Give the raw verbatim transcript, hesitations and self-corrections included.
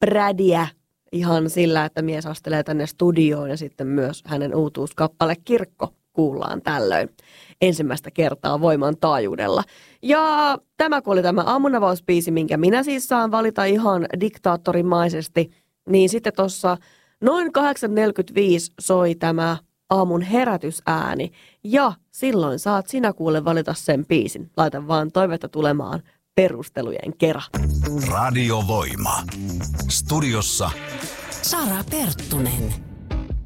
prädiä ihan sillä, että mies astelee tänne studioon ja sitten myös hänen uutuuskappale Kirkko kuullaan tällöin ensimmäistä kertaa voiman taajuudella. Ja tämä kun oli tämä aamunavausbiisi, minkä minä siis saan valita ihan diktaattorimaisesti, niin sitten tuossa noin kahdeksan neljäkymmentäviisi soi tämä aamun herätysääni ja silloin saat sinä kuule valita sen biisin. Laita vaan toivetta tulemaan perustelujen kera. Radiovoima. Studiossa Sara Perttunen.